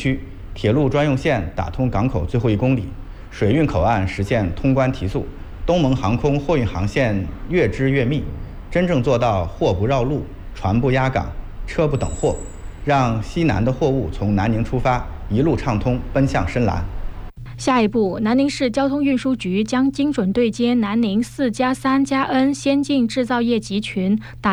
区，铁路专用线打通港口最后1公里，水运口岸实现通关提速，东盟航空货运航线越织越密，真正做到货不绕路、船不压港、车不等货，让西南的货物从南宁出发，一路畅通奔向深蓝。 下一步，南宁市交通运输局将精准对接南宁4+3+N先进制造业集群，打